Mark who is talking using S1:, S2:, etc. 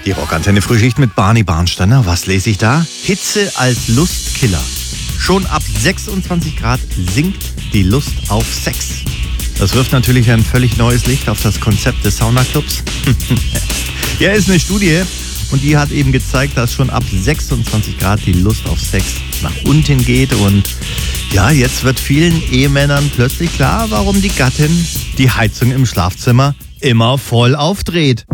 S1: Die Rockantenne Frühschicht mit Barney Barnsteiner. Was lese ich da? Hitze als Lustkiller. Schon ab 26 Grad sinkt die Lust auf Sex. Das wirft natürlich ein völlig neues Licht auf das Konzept des Saunaclubs. Ja, ist eine Studie und die hat eben gezeigt, dass schon ab 26 Grad die Lust auf Sex nach unten geht. Und ja, jetzt wird vielen Ehemännern plötzlich klar, warum die Gattin die Heizung im Schlafzimmer immer voll aufdreht.